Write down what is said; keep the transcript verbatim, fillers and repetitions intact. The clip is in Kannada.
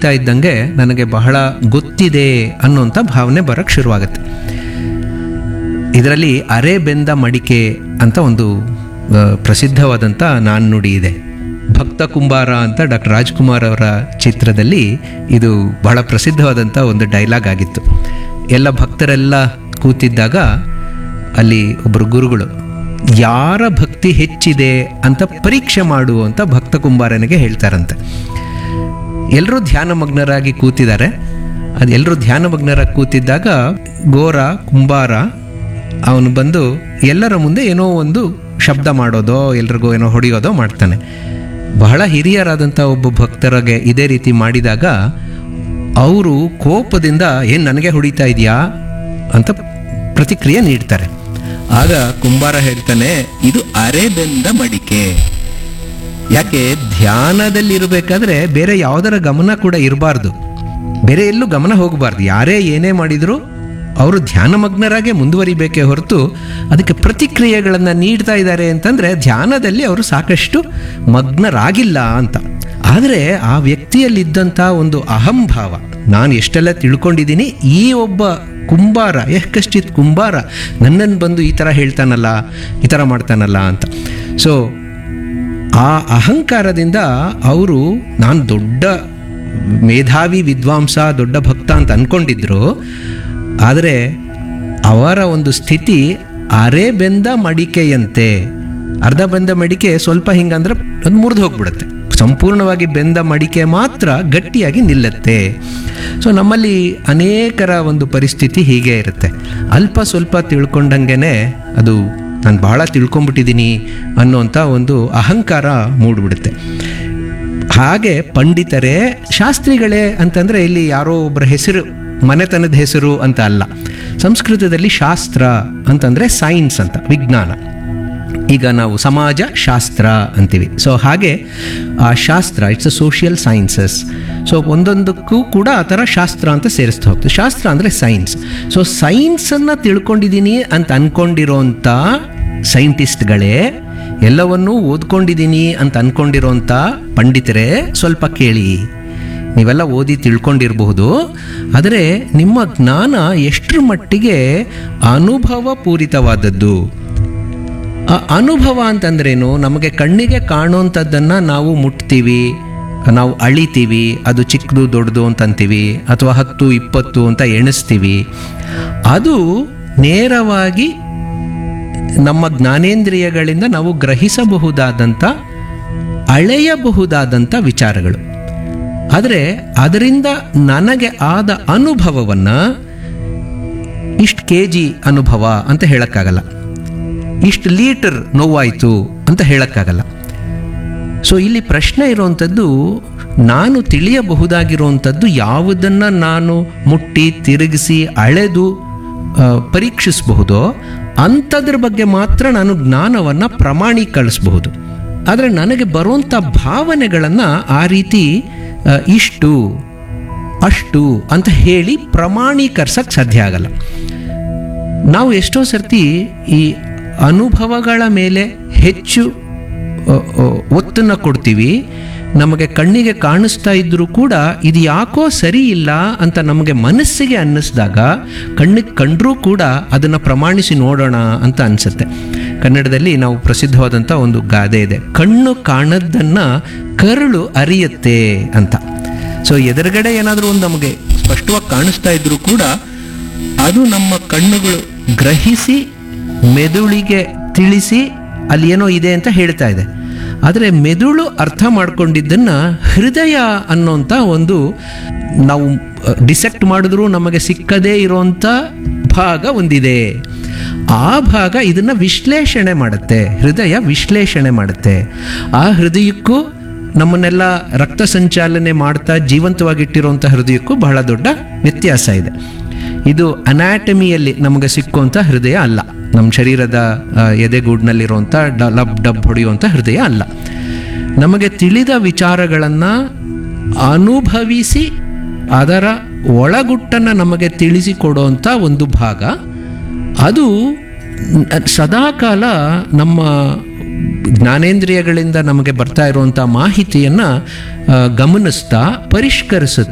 ಕುಣಿತಾ ಇದ್ದಂಗೆ ನನಗೆ ಬಹಳ ಗೊತ್ತಿದೆ ಅನ್ನೋಂಥ ಭಾವನೆ ಬರೋಕ್ಕೆ ಶುರುವಾಗುತ್ತೆ. ಇದರಲ್ಲಿ ಅರೆ ಬೆಂದ ಮಡಿಕೆ ಅಂತ ಒಂದು ಆ, ಪ್ರಸಿದ್ಧವಾದಂಥ ನಾಣ್ಣುಡಿ ಇದೆ. ಭಕ್ತ ಕುಂಬಾರ ಅಂತ ಡಾಕ್ಟರ್ ರಾಜ್ಕುಮಾರ್ ಅವರ ಚಿತ್ರದಲ್ಲಿ ಇದು ಬಹಳ ಪ್ರಸಿದ್ಧವಾದಂಥ ಒಂದು ಡೈಲಾಗ್ ಆಗಿತ್ತು. ಎಲ್ಲ ಭಕ್ತರೆಲ್ಲ ಕೂತಿದ್ದಾಗ ಅಲ್ಲಿ ಒಬ್ಬರು ಗುರುಗಳು ಯಾರ ಭಕ್ತಿ ಹೆಚ್ಚಿದೆ ಅಂತ ಪರೀಕ್ಷೆ ಮಾಡು ಅಂತ ಭಕ್ತ ಕುಂಬಾರನಿಗೆ ಹೇಳ್ತಾರಂತೆ. ಎಲ್ಲರೂ ಧ್ಯಾನಮಗ್ನರಾಗಿ ಕೂತಿದ್ದಾರೆ. ಅದು ಎಲ್ಲರೂ ಧ್ಯಾನಮಗ್ನರಾಗಿ ಕೂತಿದ್ದಾಗ ಗೋರ ಕುಂಬಾರ ಅವನು ಬಂದು ಎಲ್ಲರ ಮುಂದೆ ಏನೋ ಒಂದು ಶಬ್ದ ಮಾಡೋದೋ ಎಲ್ರಿಗೂ ಏನೋ ಹೊಡೆಯೋದೋ ಮಾಡ್ತಾನೆ. ಬಹಳ ಹಿರಿಯರಾದಂಥ ಒಬ್ಬ ಭಕ್ತರಿಗೆ ಇದೇ ರೀತಿ ಮಾಡಿದಾಗ ಅವರು ಕೋಪದಿಂದ ಏನು ನನಗೆ ಹೊಡಿತಾ ಇದೆಯಾ ಅಂತ ಪ್ರತಿಕ್ರಿಯೆ ನೀಡ್ತಾರೆ. ಆಗ ಕುಂಬಾರ ಹೇಳ್ತಾನೆ, ಇದು ಅರೆಬೆಂದ ಮಡಿಕೆ. ಯಾಕೆ ಧ್ಯಾನದಲ್ಲಿರಬೇಕಾದ್ರೆ ಬೇರೆ ಯಾವುದರ ಗಮನ ಕೂಡ ಇರಬಾರ್ದು, ಬೇರೆ ಎಲ್ಲೂ ಗಮನ ಹೋಗಬಾರ್ದು. ಯಾರೇ ಏನೇ ಮಾಡಿದರೂ ಅವರು ಧ್ಯಾನಮಗ್ನರಾಗೆ ಮುಂದುವರಿಬೇಕೇ ಹೊರತು ಅದಕ್ಕೆ ಪ್ರತಿಕ್ರಿಯೆಗಳನ್ನು ನೀಡ್ತಾ ಇದ್ದಾರೆ ಅಂತಂದರೆ ಧ್ಯಾನದಲ್ಲಿ ಅವರು ಸಾಕಷ್ಟು ಮಗ್ನರಾಗಿಲ್ಲ ಅಂತ. ಆದರೆ ಆ ವ್ಯಕ್ತಿಯಲ್ಲಿದ್ದಂಥ ಒಂದು ಅಹಂಭಾವ, ನಾನು ಎಷ್ಟೆಲ್ಲ ತಿಳ್ಕೊಂಡಿದ್ದೀನಿ, ಈ ಒಬ್ಬ ಕುಂಬಾರ ಯಃಕಶ್ಚಿತ್ ಕುಂಬಾರ ನನ್ನನ್ನು ಬಂದು ಈ ಥರ ಹೇಳ್ತಾನಲ್ಲ, ಈ ಥರ ಮಾಡ್ತಾನಲ್ಲ ಅಂತ. ಸೊ ಆ ಅಹಂಕಾರದಿಂದ ಅವರು ನಾನು ದೊಡ್ಡ ಮೇಧಾವಿ ವಿದ್ವಾಂಸ, ದೊಡ್ಡ ಭಕ್ತ ಅಂತ ಅಂದ್ಕೊಂಡಿದ್ರು. ಆದರೆ ಅವರ ಒಂದು ಸ್ಥಿತಿ ಅರೆ ಬೆಂದ ಮಡಿಕೆಯಂತೆ. ಅರ್ಧ ಬೆಂದ ಮಡಿಕೆ ಸ್ವಲ್ಪ ಹಿಂಗಂದ್ರೆ ಅದು ಮುರಿದು ಹೋಗ್ಬಿಡುತ್ತೆ, ಸಂಪೂರ್ಣವಾಗಿ ಬೆಂದ ಮಡಿಕೆ ಮಾತ್ರ ಗಟ್ಟಿಯಾಗಿ ನಿಲ್ಲತ್ತೆ. ಸೊ ನಮ್ಮಲ್ಲಿ ಅನೇಕರ ಒಂದು ಪರಿಸ್ಥಿತಿ ಹೀಗೆ ಇರುತ್ತೆ. ಅಲ್ಪ ಸ್ವಲ್ಪ ತಿಳ್ಕೊಂಡಂಗೆ ಅದು ನಾನು ಬಹಳ ತಿಳ್ಕೊಂಬಿಟ್ಟಿದ್ದೀನಿ ಅನ್ನೋಂಥ ಒಂದು ಅಹಂಕಾರ ಮೂಡ್ಬಿಡುತ್ತೆ. ಹಾಗೆ ಪಂಡಿತರೇ ಶಾಸ್ತ್ರಿಗಳೇ ಅಂತಂದರೆ ಇಲ್ಲಿ ಯಾರೋ ಒಬ್ಬರ ಹೆಸರು, ಮನೆತನದ ಹೆಸರು ಅಂತ ಅಲ್ಲ. ಸಂಸ್ಕೃತದಲ್ಲಿ ಶಾಸ್ತ್ರ ಅಂತಂದರೆ ಸೈನ್ಸ್ ಅಂತ, ವಿಜ್ಞಾನ. ಈಗ ನಾವು ಸಮಾಜ ಶಾಸ್ತ್ರ ಅಂತೀವಿ. ಸೊ ಹಾಗೆ ಆ ಶಾಸ್ತ್ರ it's a social sciences. So ಒಂದೊಂದಕ್ಕೂ ಕೂಡ ಆ ಥರ ಶಾಸ್ತ್ರ ಅಂತ ಸೇರಿಸ್ತಾ ಹೋಗ್ತದೆ. ಶಾಸ್ತ್ರ ಅಂದರೆ ಸೈನ್ಸ್. ಸೊ ಸೈನ್ಸನ್ನು ತಿಳ್ಕೊಂಡಿದ್ದೀನಿ ಅಂತ ಅಂದ್ಕೊಂಡಿರೋಂಥ ಸೈಂಟಿಸ್ಟ್ಗಳೇ, ಎಲ್ಲವನ್ನೂ ಓದ್ಕೊಂಡಿದ್ದೀನಿ ಅಂತ ಅಂದ್ಕೊಂಡಿರೋಂಥ ಪಂಡಿತರೇ ಸ್ವಲ್ಪ ಕೇಳಿ. ನೀವೆಲ್ಲ ಓದಿ ತಿಳ್ಕೊಂಡಿರಬಹುದು, ಆದರೆ ನಿಮ್ಮ ಜ್ಞಾನ ಎಷ್ಟರ ಮಟ್ಟಿಗೆ ಅನುಭವ ಪೂರಿತವಾದದ್ದು. ಆ ಅನುಭವ ಅಂತಂದ್ರೇನು? ನಮಗೆ ಕಣ್ಣಿಗೆ ಕಾಣುವಂಥದ್ದನ್ನು ನಾವು ಮುಟ್ತೀವಿ, ನಾವು ಅಳಿತೀವಿ, ಅದು ಚಿಕ್ಕದು ದೊಡ್ಡದು ಅಂತ ಅಂತೀವಿ, ಅಥವಾ ಹತ್ತು ಇಪ್ಪತ್ತು ಅಂತ ಎಣಿಸ್ತೀವಿ. ಅದು ನೇರವಾಗಿ ನಮ್ಮ ಜ್ಞಾನೇಂದ್ರಿಯಗಳಿಂದ ನಾವು ಗ್ರಹಿಸಬಹುದಾದಂಥ, ಅಳೆಯಬಹುದಾದಂಥ ವಿಚಾರಗಳು. ಆದರೆ ಅದರಿಂದ ನನಗೆ ಆದ ಅನುಭವವನ್ನು ಇಷ್ಟು ಕೆ ಜಿ ಅನುಭವ ಅಂತ ಹೇಳೋಕ್ಕಾಗಲ್ಲ, ಇಷ್ಟು ಲೀಟರ್ ನೋವಾಯಿತು ಅಂತ ಹೇಳೋಕ್ಕಾಗಲ್ಲ. ಸೊ ಇಲ್ಲಿ ಪ್ರಶ್ನೆ ಇರುವಂಥದ್ದು, ನಾನು ತಿಳಿಯಬಹುದಾಗಿರುವಂಥದ್ದು ಯಾವುದನ್ನು ನಾನು ಮುಟ್ಟಿ ತಿರುಗಿಸಿ ಅಳೆದು ಪರೀಕ್ಷಿಸಬಹುದೋ ಅಂಥದ್ರ ಬಗ್ಗೆ ಮಾತ್ರ ನಾನು ಜ್ಞಾನವನ್ನು ಪ್ರಮಾಣೀಕರಿಸಬಹುದು. ಆದರೆ ನನಗೆ ಬರುವಂಥ ಭಾವನೆಗಳನ್ನು ಆ ರೀತಿ ಇಷ್ಟು ಅಷ್ಟು ಅಂತ ಹೇಳಿ ಪ್ರಮಾಣೀಕರಿಸಕ್ಕೆ ಸಾಧ್ಯ ಆಗಲ್ಲ. ನಾವು ಎಷ್ಟೋ ಸರ್ತಿ ಈ ಅನುಭವಗಳ ಮೇಲೆ ಹೆಚ್ಚು ಒತ್ತನ್ನು ಕೊಡ್ತೀವಿ. ನಮಗೆ ಕಣ್ಣಿಗೆ ಕಾಣಿಸ್ತಾ ಇದ್ದರೂ ಕೂಡ ಇದು ಯಾಕೋ ಸರಿ ಇಲ್ಲ ಅಂತ ನಮಗೆ ಮನಸ್ಸಿಗೆ ಅನ್ನಿಸಿದಾಗ ಕಣ್ಣಿಗೆ ಕಂಡರೂ ಕೂಡ ಅದನ್ನು ಪ್ರಮಾಣಿಸಿ ನೋಡೋಣ ಅಂತ ಅನಿಸುತ್ತೆ. ಕನ್ನಡದಲ್ಲಿ ನಾವು ಪ್ರಸಿದ್ಧವಾದಂಥ ಒಂದು ಗಾದೆ ಇದೆ, ಕಣ್ಣು ಕಾಣದ್ದನ್ನು ಕರುಳು ಅರಿಯುತ್ತೆ ಅಂತ. ಸೊ ಎದುರುಗಡೆ ಏನಾದರೂ ಒಂದು ನಮಗೆ ಸ್ಪಷ್ಟವಾಗಿ ಕಾಣಿಸ್ತಾ ಇದ್ರೂ ಕೂಡ ಅದು ನಮ್ಮ ಕಣ್ಣುಗಳು ಗ್ರಹಿಸಿ ಮೆದುಳಿಗೆ ತಿಳಿಸಿ ಅಲ್ಲಿ ಏನೋ ಇದೆ ಅಂತ ಹೇಳ್ತಾ ಇದೆ. ಆದರೆ ಮೆದುಳು ಅರ್ಥ ಮಾಡ್ಕೊಂಡಿದ್ದನ್ನು ಹೃದಯ ಅನ್ನೋಂಥ ಒಂದು, ನಾವು ಡಿಸೆಕ್ಟ್ ಮಾಡಿದ್ರೂ ನಮಗೆ ಸಿಕ್ಕದೇ ಇರೋಂಥ ಭಾಗ ಒಂದಿದೆ. ಆ ಭಾಗ ಇದನ್ನು ವಿಶ್ಲೇಷಣೆ ಮಾಡುತ್ತೆ, ಹೃದಯ ವಿಶ್ಲೇಷಣೆ ಮಾಡುತ್ತೆ. ಆ ಹೃದಯಕ್ಕೂ ನಮ್ಮನ್ನೆಲ್ಲ ರಕ್ತ ಸಂಚಾಲನೆ ಮಾಡ್ತಾ ಜೀವಂತವಾಗಿಟ್ಟಿರುವಂಥ ಹೃದಯಕ್ಕೂ ಬಹಳ ದೊಡ್ಡ ವ್ಯತ್ಯಾಸ ಇದೆ. ಇದು ಅನಾಟಮಿಯಲ್ಲಿ ನಮಗೆ ಸಿಕ್ಕುವಂಥ ಹೃದಯ ಅಲ್ಲ, ನಮ್ಮ ಶರೀರದ ಎದೆಗೂಡಿನಲ್ಲಿರುವಂಥ ಡ ಲಬ್ ಡಬ್ ಹೊಡೆಯುವಂಥ ಹೃದಯ ಅಲ್ಲ. ನಮಗೆ ತಿಳಿದ ವಿಚಾರಗಳನ್ನು ಅನುಭವಿಸಿ ಅದರ ಒಳಗುಟ್ಟನ್ನು ನಮಗೆ ತಿಳಿಸಿಕೊಡುವಂಥ ಒಂದು ಭಾಗ, ಅದು ಸದಾಕಾಲ ನಮ್ಮ ಜ್ಞಾನೇಂದ್ರಿಯಗಳಿಂದ ನಮಗೆ ಬರ್ತಾ ಇರುವಂಥ ಮಾಹಿತಿಯನ್ನು ಗಮನಿಸ್ತಾ ಪರಿಷ್ಕರಿಸುತ್ತೆ.